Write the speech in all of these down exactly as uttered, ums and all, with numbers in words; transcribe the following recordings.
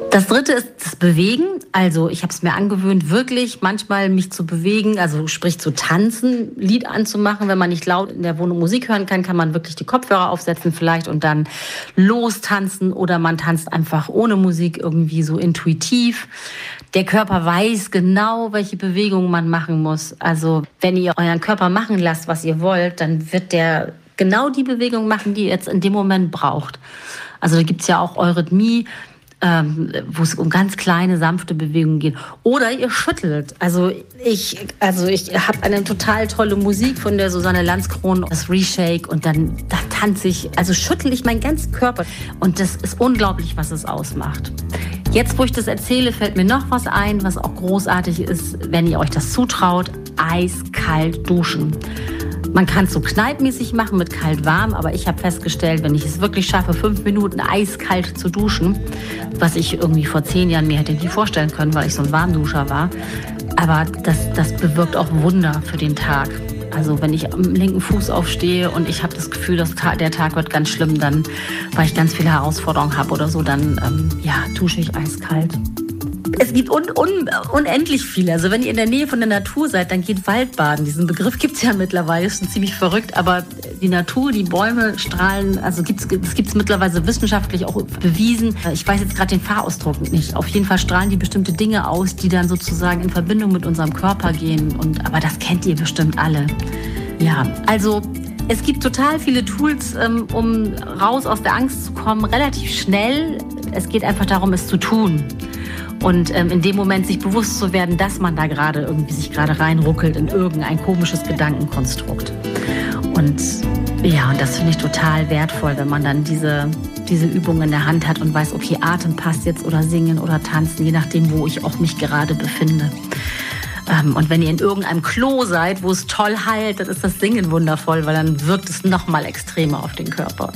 Das dritte ist das Bewegen. Also ich habe es mir angewöhnt, wirklich manchmal mich zu bewegen, also sprich zu tanzen, Lied anzumachen. Wenn man nicht laut in der Wohnung Musik hören kann, kann man wirklich die Kopfhörer aufsetzen vielleicht und dann lostanzen oder man tanzt einfach ohne Musik irgendwie so intuitiv. Der Körper weiß genau, welche Bewegungen man machen muss. Also wenn ihr euren Körper machen lasst, was ihr wollt, dann wird der genau die Bewegung machen, die ihr jetzt in dem Moment braucht. Also da gibt's ja auch Eurythmie, Ähm, wo es um ganz kleine, sanfte Bewegungen geht. Oder ihr schüttelt. Also ich, also ich habe eine total tolle Musik von der Susanne Landskron, das Reshake, und dann da tanze ich, also schüttel ich meinen ganzen Körper. Und das ist unglaublich, was es ausmacht. Jetzt, wo ich das erzähle, fällt mir noch was ein, was auch großartig ist, wenn ihr euch das zutraut: eiskalt duschen. Man kann es so kneippmäßig machen mit kalt-warm, aber ich habe festgestellt, wenn ich es wirklich schaffe, fünf Minuten eiskalt zu duschen, was ich irgendwie vor zehn Jahren mir hätte nie vorstellen können, weil ich so ein Warmduscher war, aber das, das bewirkt auch Wunder für den Tag. Also wenn ich am linken Fuß aufstehe und ich habe das Gefühl, dass der Tag wird ganz schlimm, dann, weil ich ganz viele Herausforderungen habe oder so, dann ähm, ja, dusche ich eiskalt. Es gibt un, un, unendlich viele. Also wenn ihr in der Nähe von der Natur seid, dann geht Waldbaden. Diesen Begriff gibt es ja mittlerweile, ist schon ziemlich verrückt, aber die Natur, die Bäume strahlen, also gibt's, das gibt es mittlerweile wissenschaftlich auch bewiesen. Ich weiß jetzt gerade den Fachausdruck nicht. Auf jeden Fall strahlen die bestimmte Dinge aus, die dann sozusagen in Verbindung mit unserem Körper gehen. Und, aber das kennt ihr bestimmt alle. Ja, also es gibt total viele Tools, um raus aus der Angst zu kommen, relativ schnell. Es geht einfach darum, es zu tun. Und ähm, in dem Moment sich bewusst zu werden, dass man da gerade irgendwie sich gerade reinruckelt in irgendein komisches Gedankenkonstrukt. Und ja, und das finde ich total wertvoll, wenn man dann diese, diese Übung in der Hand hat und weiß, okay, Atem passt jetzt oder singen oder tanzen, je nachdem, wo ich auch mich gerade befinde. Ähm, und wenn ihr in irgendeinem Klo seid, wo es toll heilt, dann ist das Singen wundervoll, weil dann wirkt es noch mal extremer auf den Körper.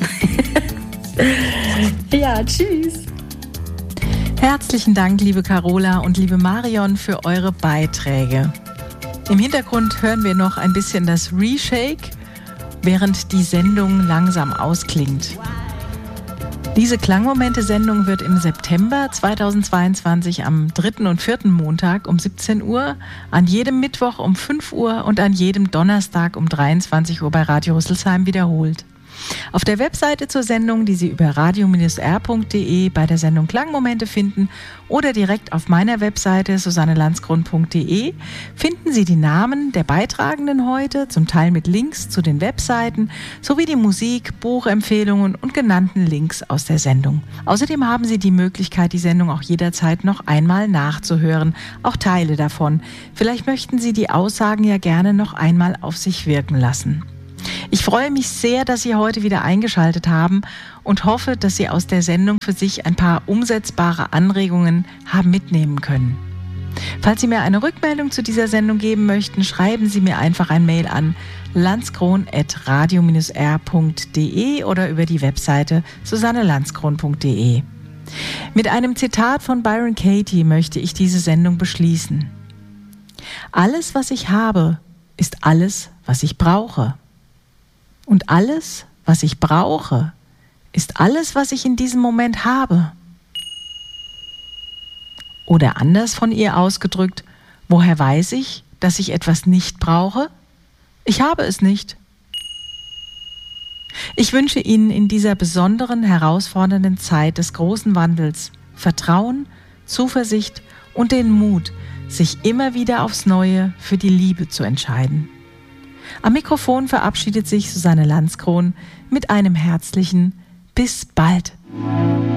Ja, tschüss. Herzlichen Dank, liebe Carola und liebe Marion, für eure Beiträge. Im Hintergrund hören wir noch ein bisschen das Reshake, während die Sendung langsam ausklingt. Diese Klangmomente-Sendung wird im September zweitausendzweiundzwanzig am dritten und vierten Montag um siebzehn Uhr, an jedem Mittwoch um fünf Uhr und an jedem Donnerstag um dreiundzwanzig Uhr bei Radio Rüsselsheim wiederholt. Auf der Webseite zur Sendung, die Sie über radio R punkt de bei der Sendung Klangmomente finden, oder direkt auf meiner Webseite susanne landskron punkt de, finden Sie die Namen der Beitragenden heute, zum Teil mit Links zu den Webseiten, sowie die Musik, Buchempfehlungen und genannten Links aus der Sendung. Außerdem haben Sie die Möglichkeit, die Sendung auch jederzeit noch einmal nachzuhören, auch Teile davon. Vielleicht möchten Sie die Aussagen ja gerne noch einmal auf sich wirken lassen. Ich freue mich sehr, dass Sie heute wieder eingeschaltet haben und hoffe, dass Sie aus der Sendung für sich ein paar umsetzbare Anregungen haben mitnehmen können. Falls Sie mir eine Rückmeldung zu dieser Sendung geben möchten, schreiben Sie mir einfach ein Mail an landskron at radio R punkt de oder über die Webseite susanne landskron punkt de. Mit einem Zitat von Byron Katie möchte ich diese Sendung beschließen. Alles, was ich habe, ist alles, was ich brauche. Und alles, was ich brauche, ist alles, was ich in diesem Moment habe. Oder anders von ihr ausgedrückt, woher weiß ich, dass ich etwas nicht brauche? Ich habe es nicht. Ich wünsche Ihnen in dieser besonderen, herausfordernden Zeit des großen Wandels Vertrauen, Zuversicht und den Mut, sich immer wieder aufs Neue für die Liebe zu entscheiden. Am Mikrofon verabschiedet sich Susanne Landskron mit einem herzlichen Bis bald.